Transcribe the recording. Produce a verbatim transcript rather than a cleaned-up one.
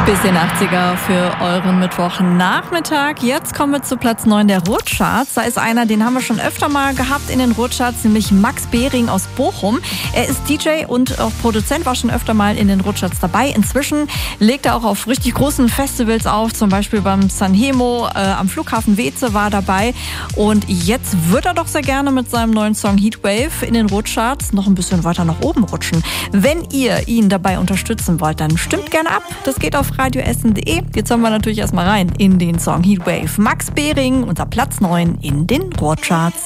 Bisschen achtziger für euren Mittwochnachmittag. Jetzt kommen wir zu Platz neun der Ruhrcharts. Da ist einer, den haben wir schon öfter mal gehabt in den Ruhrcharts, nämlich Max Behring aus Bochum. Er ist D J und auch Produzent, war schon öfter mal in den Ruhrcharts dabei. Inzwischen legt er auch auf richtig großen Festivals auf, zum Beispiel beim Sanremo, äh, am Flughafen Weeze war dabei. Und jetzt wird er doch sehr gerne mit seinem neuen Song Heatwave in den Ruhrcharts noch ein bisschen weiter nach oben rutschen. Wenn ihr ihn dabei unterstützen wollt, dann stimmt gerne ab. Das geht auf radioessen punkt de. Jetzt hören wir natürlich erstmal rein in den Song Heatwave. Max Behring, unser Platz neun in den Ruhrcharts.